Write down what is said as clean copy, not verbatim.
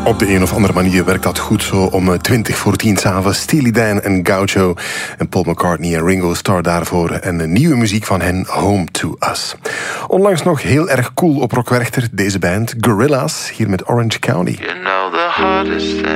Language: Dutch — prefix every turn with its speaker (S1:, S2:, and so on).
S1: Op de een of andere manier werkt dat goed zo om 20 voor 10 s'avonds. Steely Dan en Gaucho en Paul McCartney en Ringo Starr daarvoor. En nieuwe muziek van hen, Home to Us. Onlangs nog heel erg cool op Rock Werchter, deze band, Gorillaz, hier met Orange County.
S2: You know the hardest thing